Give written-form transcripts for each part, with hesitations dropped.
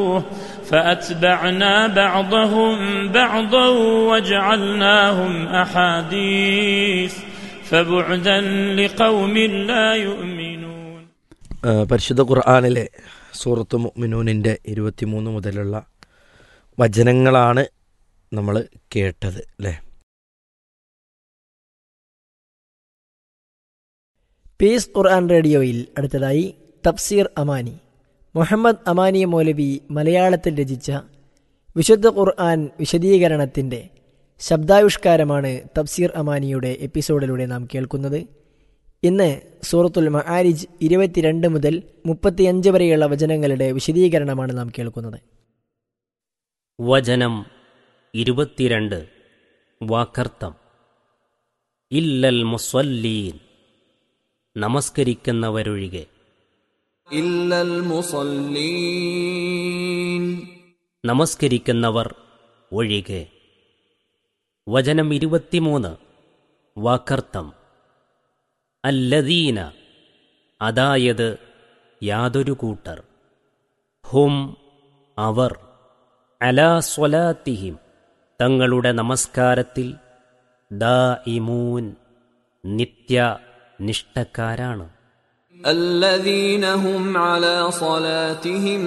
فأتبعنا بعضهم بعضا وجعلناهم أحاديث فبعدا لقوم لا يؤمنون. പരിശുദ്ധ ഖുർആനിലെ സൂറത്ത് മുഅ്മിനൂനിൻ്റെ 23 മുതലുള്ള വചനങ്ങളാണ് നമ്മൾ കേട്ടത് അല്ലേ? പീസ് ഖുർആൻ റേഡിയോയിൽ അടുത്തതായി തഫ്സീർ അമാനി. മുഹമ്മദ് അമാനി മൗലവി മലയാളത്തിൽ രചിച്ച വിശുദ്ധ ഖുർആൻ വിശദീകരണത്തിൻ്റെ ശബ്ദാവിഷ്കാരമാണ് തഫ്സീർ അമാനിയുടെ എപ്പിസോഡിലൂടെ നാം കേൾക്കുന്നത്. ഇന്ന് സൂറത്തുൽ മആരിജ് 22 മുതൽ 35 വരെയുള്ള വചനങ്ങളുടെ വിശദീകരണമാണ് നാം കേൾക്കുന്നത്. വചനം 22. വാക്കർത്ഥം. ഇല്ലൽ മുസല്ലീൻ, നമസ്കരിക്കുന്നവരൊഴികെ. ഇല്ലൽ മുസല്ലീൻ, നമസ്കരിക്കുന്നവർ ഒഴികെ. വചനം 23. വാക്കർത്ഥം. അല്ലദീന, അതായത് യാതൊരു കൂട്ടർ. ഹും, അവർ. അലാ സ്വലാത്തിഹിം, തങ്ങളുടെ നമസ്കാരത്തിൽ. ദാഇമൂൻ, നിത്യ നിഷ്ഠക്കാരാണ്. അല്ലദീന ഹും അലാ സ്വലാത്തിഹിം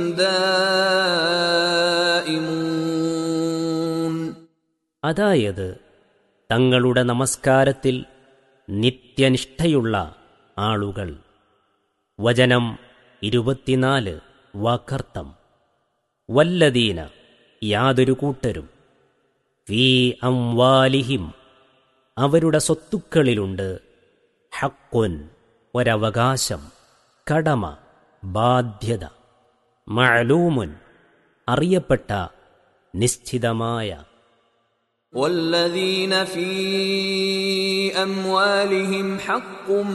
ദാഇമൂൻ, അതായത് തങ്ങളുടെ നമസ്കാരത്തിൽ നിത്യനിഷ്ഠയുള്ള ആളുകൾ. വചനം 24. വാക്കർത്ഥം. വല്ലദീന, യാതൊരു കൂട്ടരും. ഫീ അംവാലിഹിം, അവരുടെ സ്വത്തുക്കളിലുണ്ട്. ഹഖ്ഖുൻ, ഒരവകാശം, കടമ, ബാധ്യത. മഅലൂമുൻ, അറിയപ്പെട്ട, നിശ്ചിതമായ. വല്ലദീന ഫീ അംവാലിഹിം ഹഖ്ഖും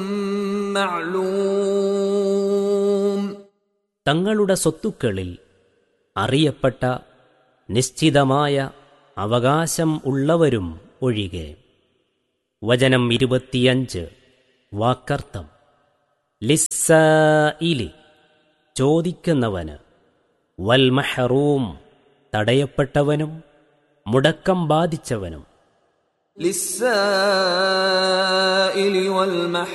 മഅലൂം, തങ്ങളുടെ സ്വത്തുക്കളിൽ അറിയപ്പെട്ട നിശ്ചിതമായ അവകാശം ഉള്ളവരും ഒഴികെ. വചനം 25. വാക്കർത്ഥം. ലിസ്സായിലി, ചോദിക്കുന്നവന്. വൽ മഹറൂം, തടയപ്പെട്ടവനും മുടക്കം ബാധിച്ചവനും. ലിസ്സായിലി വൽ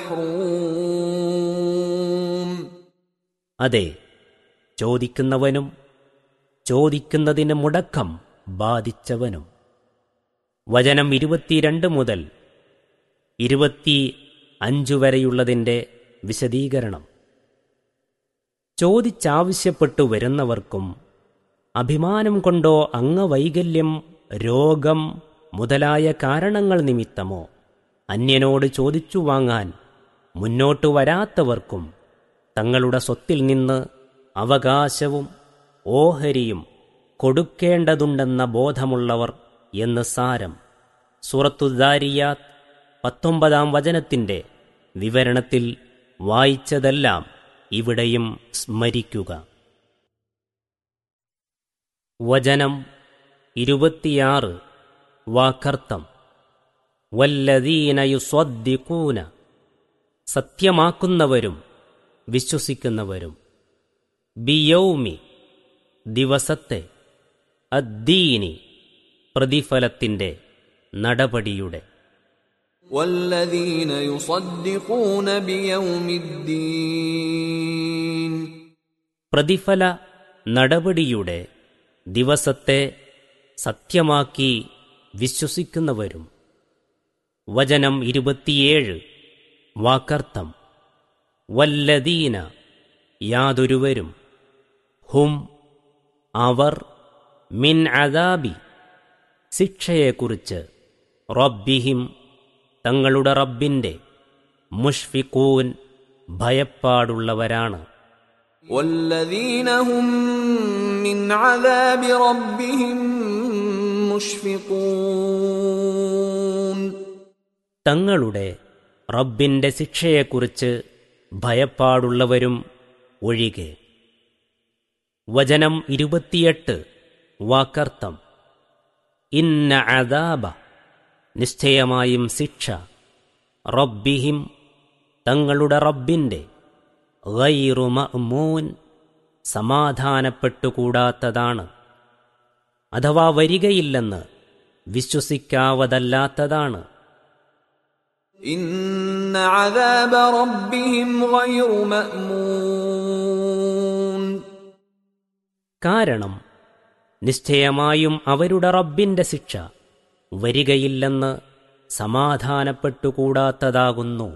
മഹ്റൂം, അതെ, ചോദിക്കുന്നവനും ചോദിക്കുന്നതിന് മുടക്കം ബാധിച്ചവനും. വചനം 22 മുതൽ 25 വരെയുള്ളതിൻ്റെ വിശദീകരണം. ചോദിച്ചാവശ്യപ്പെട്ടു വരുന്നവർക്കും അഭിമാനം കൊണ്ടോ അംഗവൈകല്യം, രോഗം മുതലായ കാരണങ്ങൾ നിമിത്തമോ അന്യനോട് ചോദിച്ചു വാങ്ങാൻ മുന്നോട്ടു വരാത്തവർക്കും തങ്ങളുടെ സ്വത്തിൽ നിന്ന് അവകാശവും ഓഹരിയും കൊടുക്കേണ്ടതുണ്ടെന്ന ബോധമുള്ളവർ എന്ന് സാരം. സൂറത്തു ദാരിയാത്ത് 19 വചനത്തിൻ്റെ വിവരണത്തിൽ വായിച്ചതെല്ലാം ഇവിടെയും സ്മരിക്കുക. വചനം 26. വാക്കർത്ഥം. വല്ലദീന യുസ്വദ്ദിഖൂന, സത്യമാക്കുന്നവരും വിശ്വസിക്കുന്നവരും. ബിയൗമി, ദിവസത്തെ. അദ്ദീനി, പ്രതിഫലത്തിൻ്റെ, നടപടിയുടെ. വല്ലദീന യുസദ്ദിഖൂന ബിയൗമിദ്ദീൻ, പ്രതിഫല നടപടിയുടെ ദിവസത്തെ സത്യമാക്കി വിശ്വസിക്കുന്നവരും. വചനം 27. വാക്കർത്ഥം. വല്ലദീന, യാതൊരുവരും. ഹും, അവർ. മിൻ അദാബി, ശിക്ഷയെക്കുറിച്ച്. റബ്ബിഹിം, തങ്ങളുടെ റബ്ബിൻ്റെ. മുഷ്ഫിഖൂൻ, ഭയപ്പാടുള്ളവരാണ്. വല്ലദീന ഹും മിൻ അദാബി റബ്ബിഹിം മുഷ്ഫിഖൂൻ, തങ്ങളുടെ റബ്ബിൻ്റെ ശിക്ഷയെക്കുറിച്ച് ഭയപ്പാടുള്ളവരും ഒഴികെ. വചനം 28. വാക്കർത്ഥം. ഇന്ന അദാബ, നിശ്ചയമായും ശിക്ഷ. റബ്ബിഹിം, തങ്ങളുടെ റബ്ബിൻ്റെ. ഗൈറു മഅ്മൂൻ, സമാധാനപ്പെട്ടുകൂടാത്തതാണ്, അഥവാ വരികയില്ലെന്ന് വിശ്വസിക്കാവതല്ലാത്തതാണ്. ഇന്ന അദാബ റബ്ബിഹിം ഗൈറു മഅ്മൂൻ. കാരണം നിശ്ചയമായും അവരുടെ റബ്ബിന്റെ ശിക്ഷ വരികയില്ലെന്ന് സമാധാനപ്പെട്ടുകൂടാത്തതാകുന്നു.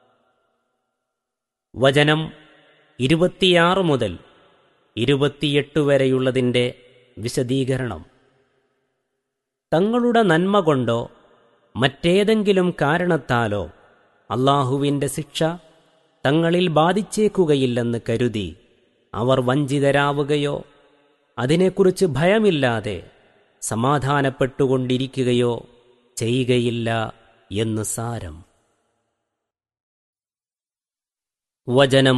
വചനം 26 മുതൽ 28 വരെയുള്ളതിൻ്റെ വിശദീകരണം. തങ്ങളുടെ നന്മ കൊണ്ടോ മറ്റേതെങ്കിലും കാരണത്താലോ അല്ലാഹുവിൻ്റെ ശിക്ഷ തങ്ങളിൽ ബാധിച്ചേക്കുകയില്ലെന്ന് കരുതി അവർ വഞ്ചിതരാവുകയോ അതിനെക്കുറിച്ച് ഭയമില്ലാതെ സമാധാനപ്പെട്ടുകൊണ്ടിരിക്കുകയോ ചെയ്യുകയില്ല എന്ന് സാരം. വചനം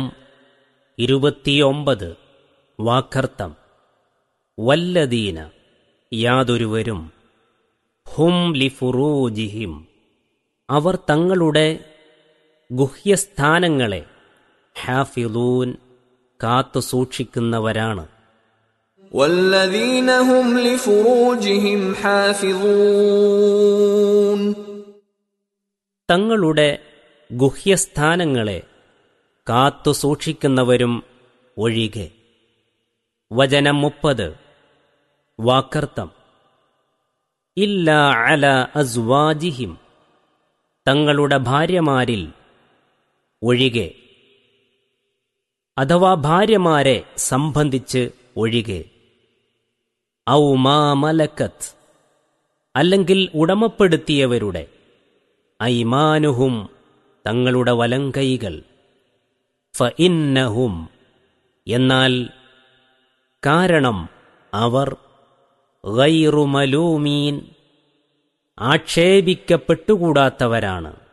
29 വാക്കർത്ഥം. വല്ലദീന യാതൊരുവരും ഹും ലിഫുറൂജിഹിം അവർ തങ്ങളുടെ ഗുഹ്യസ്ഥാനങ്ങളെ ഹാഫിളൂൻ കാത്തു സൂക്ഷിക്കുന്നവരാണ്. വല്ലദീന ഹും ലിഫുറൂജിഹിം ഹാഫിളൂൻ തങ്ങളുടെ ഗുഹ്യസ്ഥാനങ്ങളെ കാത്തു സൂക്ഷിക്കുന്നവരും ഒഴികെ. വചനം 30 വാക്കർത്ഥം. ഇല്ലാ അല അസ്വാജിഹിം തങ്ങളുടെ ഭാര്യമാരിൽ ഒഴികെ, അഥവാ ഭാര്യമാരെ സംബന്ധിച്ച് ഒഴികെ. ഔ മാ മലക്കത്ത് അല്ലെങ്കിൽ ഉടമപ്പെടുത്തിയവരുടെ, ഐമാനുഹും തങ്ങളുടെ വലങ്കൈകൾ, ഫഇന്നഹും എന്നാൽ കാരണം അവർ ഗൈറു മലൂമീൻ ആക്ഷേപിക്കപ്പെട്ടുകൂടാത്തവരാണ്.